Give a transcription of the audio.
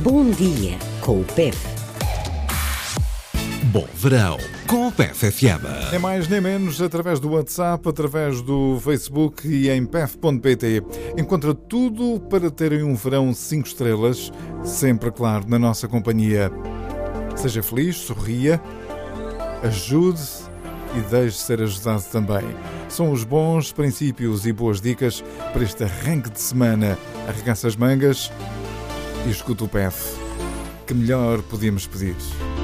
Bom dia com o PEP. Bom verão com o PEF FM. Nem mais nem menos, através do WhatsApp, através do Facebook e em pef.pt. Encontra tudo para terem um verão 5 estrelas, sempre, claro, na nossa companhia. Seja feliz, sorria, ajude e deixe ser ajudado também. São os bons princípios e boas dicas para este arranque de semana. Arregaça as mangas e escuta o PEF. Que melhor podíamos pedir?